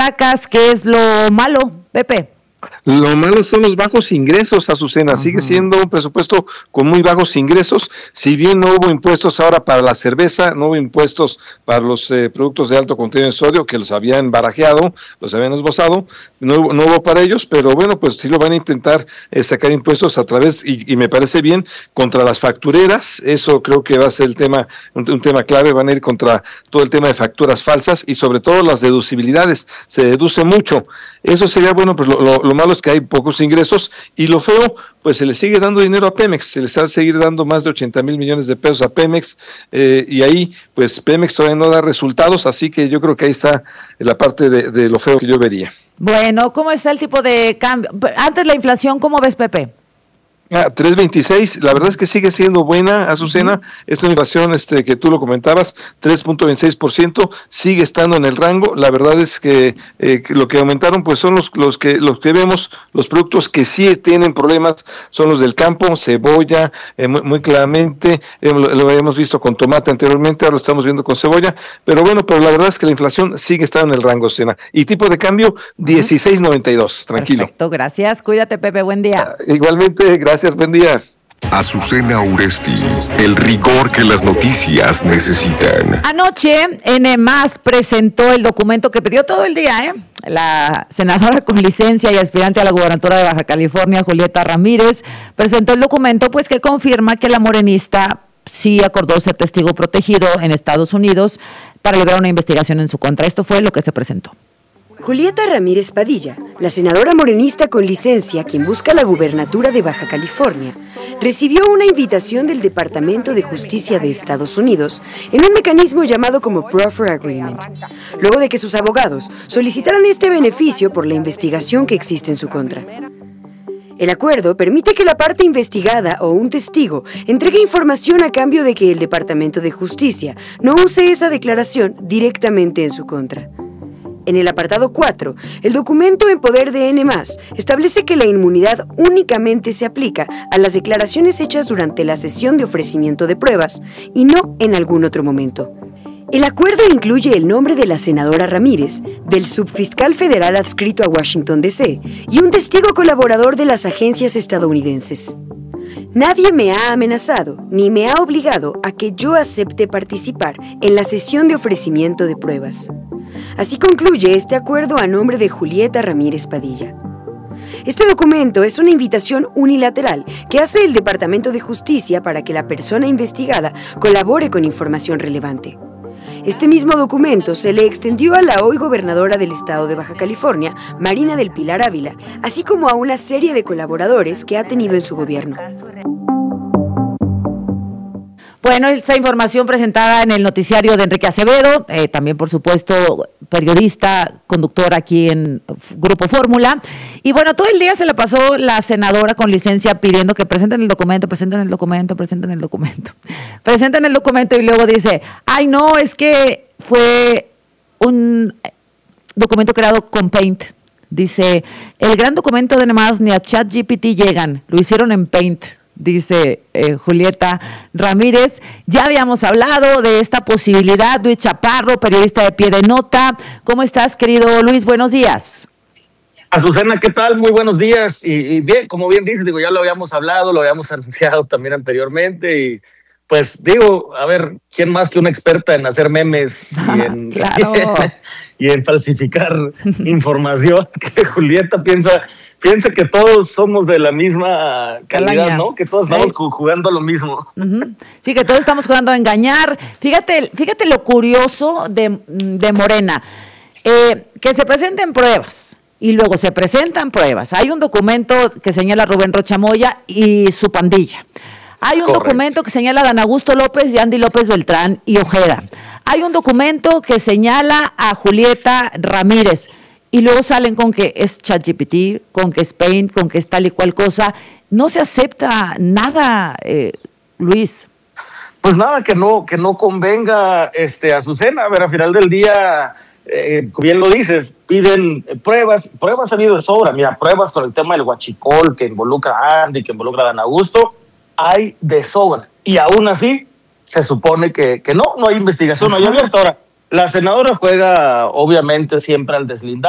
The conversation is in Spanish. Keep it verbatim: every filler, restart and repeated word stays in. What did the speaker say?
destacas? ¿Qué es lo malo, Pepe? Lo malo son los bajos ingresos, Azucena. Uh-huh. Sigue siendo un presupuesto con muy bajos ingresos. Si bien no hubo impuestos ahora para la cerveza, no hubo impuestos para los eh, productos de alto contenido en sodio, que los habían barajeado, los habían esbozado, no hubo, no hubo para ellos, pero bueno, pues sí lo van a intentar eh, sacar impuestos a través, y, y me parece bien, contra las factureras. Eso creo que va a ser el tema, un, un tema clave. Van a ir contra todo el tema de facturas falsas y sobre todo las deducibilidades. Se deduce mucho. Eso sería bueno, pues lo, lo, lo malo es que hay pocos ingresos, y lo feo, pues se le sigue dando dinero a Pemex, se les va a seguir dando más de ochenta mil millones de pesos a Pemex, eh, y ahí pues Pemex todavía no da resultados, así que yo creo que ahí está la parte de, de lo feo que yo vería. Bueno, ¿cómo está el tipo de cambio? Antes la inflación, ¿cómo ves, Pepe? Ah, tres veintiséis, la verdad es que sigue siendo buena, Azucena. Uh-huh. Esta inflación este, que tú lo comentabas, tres punto veintiséis por ciento, sigue estando en el rango. La verdad es que, eh, que lo que aumentaron pues son los, los que los que vemos, los productos que sí tienen problemas son los del campo, cebolla, eh, muy, muy claramente, eh, lo, lo habíamos visto con tomate anteriormente, ahora lo estamos viendo con cebolla, pero bueno, pero la verdad es que la inflación sigue estando en el rango, Azucena. Y tipo de cambio, dieciséis noventa y dos, tranquilo. Perfecto, gracias, cuídate, Pepe, buen día. Ah, igualmente, gracias. Buen día. Azucena Uresti, el rigor que las noticias necesitan. Anoche, N más presentó el documento que pidió todo el día, ¿eh? La senadora con licencia y aspirante a la gubernatura de Baja California, Julieta Ramírez, presentó el documento pues que confirma que la morenista sí acordó ser testigo protegido en Estados Unidos para lograr una investigación en su contra. Esto fue lo que se presentó. Julieta Ramírez Padilla, la senadora morenista con licencia, quien busca la gubernatura de Baja California, recibió una invitación del Departamento de Justicia de Estados Unidos en un mecanismo llamado como Proffer Agreement, luego de que sus abogados solicitaran este beneficio por la investigación que existe en su contra. El acuerdo permite que la parte investigada o un testigo entregue información a cambio de que el Departamento de Justicia no use esa declaración directamente en su contra. En el apartado cuatro, el documento en poder de N más, establece que la inmunidad únicamente se aplica a las declaraciones hechas durante la sesión de ofrecimiento de pruebas y no en algún otro momento. El acuerdo incluye el nombre de la senadora Ramírez, del subfiscal federal adscrito a Washington, D C y un testigo colaborador de las agencias estadounidenses. Nadie me ha amenazado ni me ha obligado a que yo acepte participar en la sesión de ofrecimiento de pruebas. Así concluye este acuerdo a nombre de Julieta Ramírez Padilla. Este documento es una invitación unilateral que hace el Departamento de Justicia para que la persona investigada colabore con información relevante. Este mismo documento se le extendió a la hoy gobernadora del estado de Baja California, Marina del Pilar Ávila, así como a una serie de colaboradores que ha tenido en su gobierno. Bueno, esa información presentada en el noticiario de Enrique Acevedo, eh, también por supuesto periodista, conductor aquí en Grupo Fórmula. Y bueno, todo el día se le pasó la senadora con licencia pidiendo que presenten el documento, presenten el documento, presenten el documento. Presenten el documento y luego dice, ay no, es que fue un documento creado con Paint. Dice, el gran documento de N más ni a ChatGPT llegan, lo hicieron en Paint. Dice eh, Julieta Ramírez. Ya habíamos hablado de esta posibilidad. Luis Chaparro, periodista de Pie de Nota. ¿Cómo estás, querido Luis? Buenos días. Azucena, ¿qué tal? Muy buenos días. Y, y bien, como bien dices, digo, ya lo habíamos hablado, lo habíamos anunciado también anteriormente. Y pues digo, a ver, ¿quién más que una experta en hacer memes y en, claro. y en falsificar información? Que Julieta piensa... Piensa que todos somos de la misma calidad, Calaña. ¿No? Que todos estamos ¿Eh? jugando lo mismo. Uh-huh. Sí, que todos estamos jugando a engañar. Fíjate, fíjate lo curioso de, de Morena, eh, que se presenten pruebas y luego se presentan pruebas. Hay un documento que señala a Rubén Rocha Moya y su pandilla. Hay un Correcto. documento que señala a Dan Augusto López y Andy López Beltrán y Ojeda. Hay un documento que señala a Julieta Ramírez. Y luego salen con que es ChatGPT, con que es Paint, con que es tal y cual cosa. No se acepta nada, eh, Luis. Pues nada que no que no convenga este, a Azucena. A ver, al final del día, eh, bien lo dices, piden pruebas. Pruebas ha habido de sobra. Mira, pruebas con el tema del huachicol, que involucra a Andy, que involucra a Dan Augusto. Hay de sobra. Y aún así, se supone que, que no, no hay investigación, no hay abierta. Ahora, la senadora juega, obviamente, siempre al deslindar.